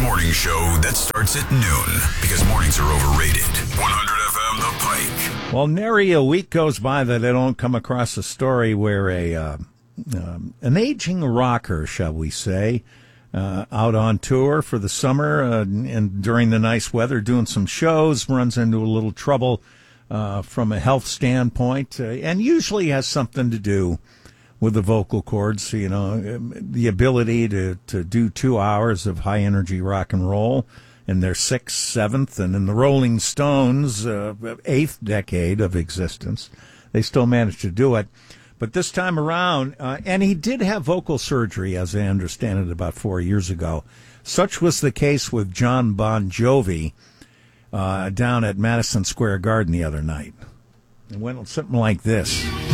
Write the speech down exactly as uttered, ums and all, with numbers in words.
morning show that starts at noon because mornings are overrated. one hundred F M The Pike. Well, nary a week goes by that I don't come across a story where a uh, um, an aging rocker, shall we say, uh, out on tour for the summer uh, and during the nice weather doing some shows, runs into a little trouble uh, from a health standpoint, uh, and usually has something to do with the vocal cords, you know, the ability to, to do two hours of high-energy rock and roll in their sixth, seventh, and in the Rolling Stones' uh, eighth decade of existence. They still managed to do it. But this time around, uh, and he did have vocal surgery, as I understand it, about four years ago. Such was the case with John Bon Jovi uh, down at Madison Square Garden the other night. It went something like this.